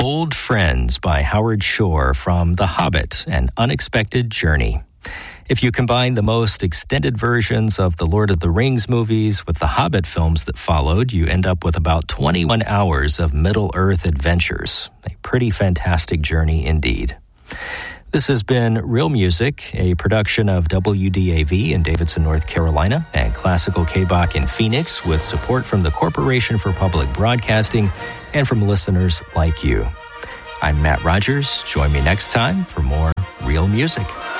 Old Friends by Howard Shore from The Hobbit, An Unexpected Journey. If you combine the most extended versions of the Lord of the Rings movies with the Hobbit films that followed, you end up with about 21 hours of Middle-earth adventures. A pretty fantastic journey indeed. This has been Real Music, a production of WDAV in Davidson, North Carolina, and Classical K-Bach in Phoenix, with support from the Corporation for Public Broadcasting and from listeners like you. I'm Matt Rogers. Join me next time for more Real Music.